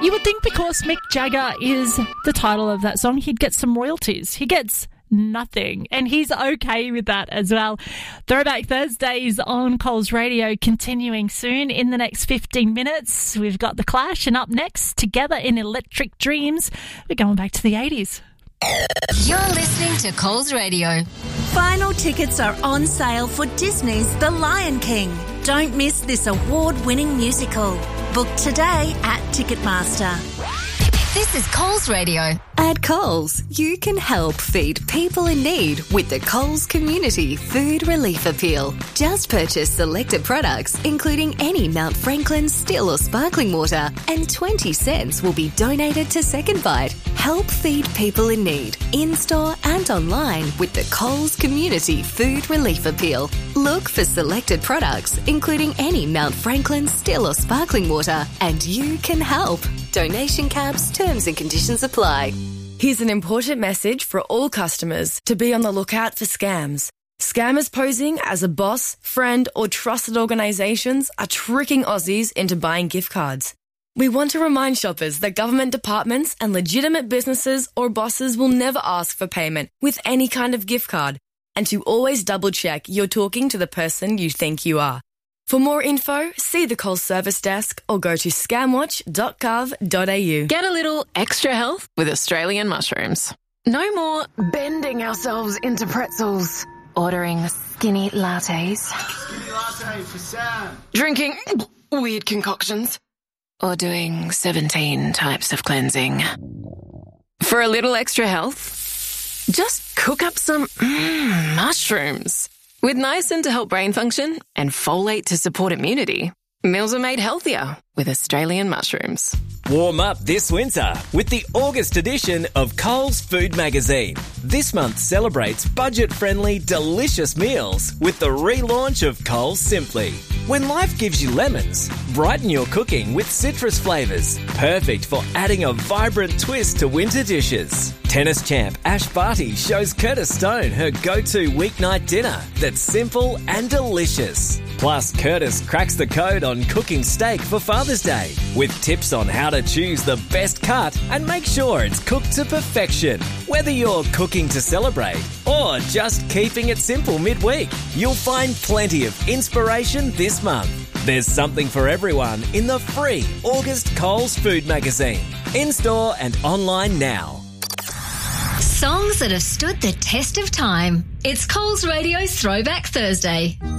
You would think because Mick Jagger is the title of that song, he'd get some royalties. He gets nothing, and he's okay with that as well. Throwback Thursdays on Coles Radio continuing soon in the next 15 minutes. We've got The Clash, and up next, Together in Electric Dreams, we're going back to the 80s. You're listening to Coles Radio. Final tickets are on sale for Disney's The Lion King. Don't miss this award-winning musical. Book today at Ticketmaster. This is Coles Radio. At Coles, you can help feed people in need with the Coles Community Food Relief Appeal. Just purchase selected products, including any Mount Franklin still or sparkling water, and 20 cents will be donated to Second Bite. Help feed people in need, in-store and online with the Coles Community Food Relief Appeal. Look for selected products, including any Mount Franklin still or sparkling water, and you can help. Donation caps, terms and conditions apply. Here's an important message for all customers to be on the lookout for scams. Scammers posing as a boss, friend or trusted organisations are tricking Aussies into buying gift cards. We want to remind shoppers that government departments and legitimate businesses or bosses will never ask for payment with any kind of gift card, and to always double check you're talking to the person you think you are. For more info, see the Coles Service Desk or go to scamwatch.gov.au. Get a little extra health with Australian mushrooms. No more bending ourselves into pretzels, ordering skinny lattes, Skinny latte for Sam. drinking weird concoctions, or doing 17 types of cleansing. For a little extra health, just cook up some mushrooms. With niacin to help brain function and folate to support immunity, meals are made healthier with Australian mushrooms. Warm up this winter with the August edition of Coles Food Magazine. This month celebrates budget-friendly, delicious meals with the relaunch of Coles Simply. When life gives you lemons, brighten your cooking with citrus flavours. Perfect for adding a vibrant twist to winter dishes. Tennis champ Ash Barty shows Curtis Stone her go-to weeknight dinner that's simple and delicious. Plus, Curtis cracks the code on cooking steak for Father's Day with tips on how to choose the best cut and make sure it's cooked to perfection. Whether you're cooking to celebrate or just keeping it simple midweek, you'll find plenty of inspiration this month. There's something for everyone in the free August Coles Food Magazine. In-store and online now. Songs that have stood the test of time. It's Coles Radio Throwback Thursday.